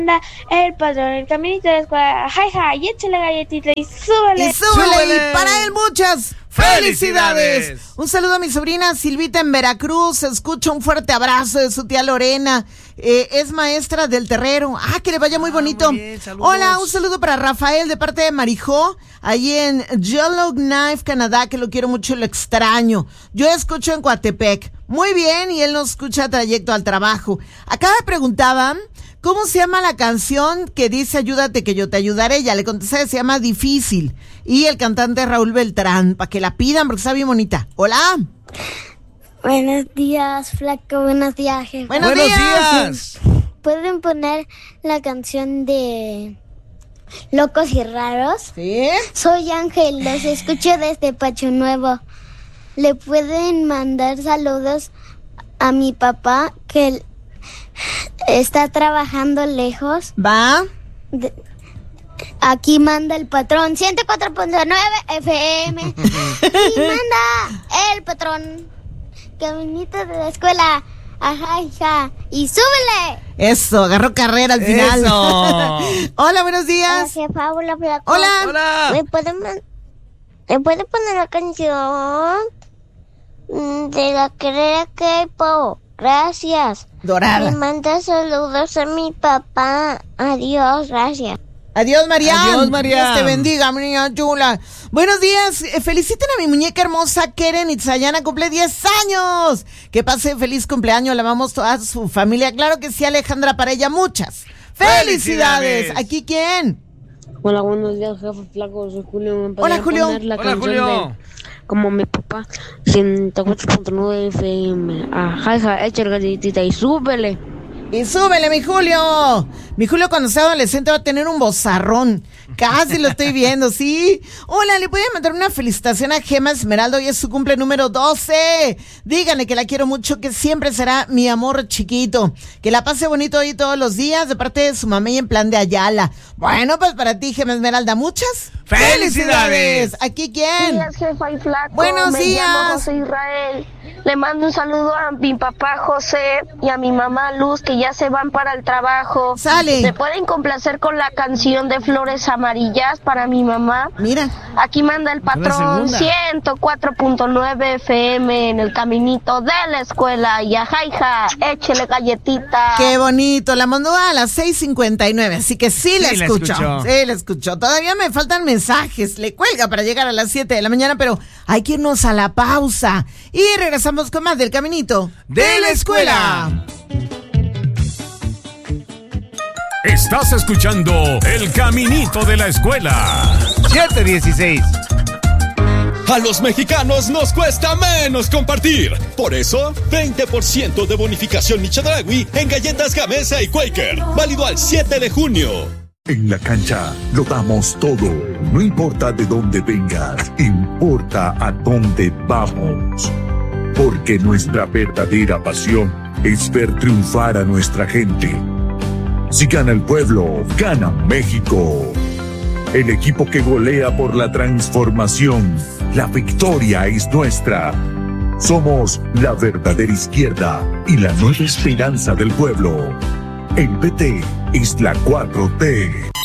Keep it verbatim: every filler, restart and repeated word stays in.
El patrón, el caminito de la escuela, jaja, y échale galletita y súbele. Y súbele, ¡Súbele! y para él muchas ¡Felicidades! felicidades. Un saludo a mi sobrina Silvita en Veracruz. Escucha un fuerte abrazo de su tía Lorena. Eh, es maestra del terrero. Ah, que le vaya muy Ah, bonito. muy bien, saludos. Hola, un saludo para Rafael de parte de Marijó, allí en Yellowknife, Canadá, que lo quiero mucho y lo extraño. Yo escucho en Coatepec. Muy bien, y él nos escucha trayecto al trabajo. Acá me preguntaban, ¿cómo se llama la canción que dice ayúdate que yo te ayudaré? Ya le contesté, se llama Difícil. Y el cantante es Raúl Beltrán, para que la pidan porque está bien bonita. Hola. Buenos días, flaco. Buenos días, jefe. Buenos, Buenos días. días. ¿Pueden poner la canción de Locos y Raros? ¿Sí? Soy Ángel, los escucho desde Pacho Nuevo. ¿Le pueden mandar saludos a mi papá que está trabajando lejos? ¿Va? De- Aquí manda el patrón ciento cuatro punto nueve F M. Y manda el patrón caminito de la escuela. Ajá, hija. Y súbele. Eso, agarró carrera al final. Eso. Hola, buenos Hola, días. jefa, hola, flaco. Hola. Hola. ¿Me pueden, man- ¿Me puede poner la canción mm, de la carrera K-pop? Gracias. Me Dorada. manda saludos a mi papá. Adiós, gracias. Adiós, Mariam. Adiós, Mariam. Dios te bendiga, mi niña chula. Buenos días. Eh, feliciten a mi muñeca hermosa, Keren Itzayana. Cumple diez años. Que pase feliz cumpleaños. La amamos toda su familia. Claro que sí, Alejandra, para ella muchas felicidades. ¡Felicidades! ¿Aquí quién? Hola, buenos días, jefe flaco, soy Julio. ¿Me Hola, podría Julio. poner la Hola, canción Julio. de como mi papá, ciento cuatro punto nueve F M? Ajá, hija, echa el galletita y súbele. Y súbele, mi Julio. Mi Julio cuando sea adolescente va a tener un bozarrón. Casi lo estoy viendo, ¿sí? Hola, le voy a mandar una felicitación a Gema Esmeralda. Hoy es su cumple número doce. Díganle que la quiero mucho, que siempre será mi amor chiquito. Que la pase bonito hoy todos los días de parte de su mamá y en plan de Ayala. Bueno, pues para ti, Gema Esmeralda, muchas ¡Felicidades! ¿Aquí quién? Buenos días, jefa y flaco. Buenos Me días. llamo José Israel. Le mando un saludo a mi papá José y a mi mamá Luz, que ya se van para el trabajo. Sale. ¿Me pueden complacer con la canción de Flores Amarillas para mi mamá? Mira. Aquí manda el patrón segunda. ciento cuatro punto nueve F M en el caminito de la escuela. Y ajá, hija, échele galletita. Qué bonito, la mandó a las seis cincuenta y nueve, así que sí, la Sí, la escuchó. escuchó. Sí, la escuchó. Todavía me faltan mensajes, le cuelga para llegar a las siete de la mañana, pero hay que irnos a la pausa. Y regresamos con más del caminito De la escuela. Estás escuchando El Caminito de la Escuela. siete dieciséis. A los mexicanos nos cuesta menos compartir. Por eso, veinte por ciento de bonificación Michedragui en galletas Gamesa y Quaker. Válido al siete de junio. En la cancha lo damos todo. No importa de dónde vengas, importa a dónde vamos. Porque nuestra verdadera pasión es ver triunfar a nuestra gente. Si gana el pueblo, gana México. El equipo que golea por la transformación. La victoria es nuestra. Somos la verdadera izquierda y la nueva esperanza del pueblo. El P T es la cuatro T.